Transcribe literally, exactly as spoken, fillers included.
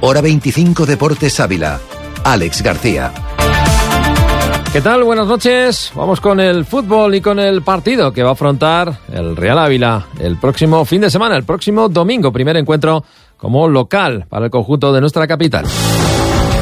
Hora veinticinco Deportes Ávila. Alex García. ¿Qué tal? Buenas noches. Vamos con el fútbol y con el partido que va a afrontar el Real Ávila el próximo fin de semana, el próximo domingo. Primer encuentro como local para el conjunto de nuestra capital.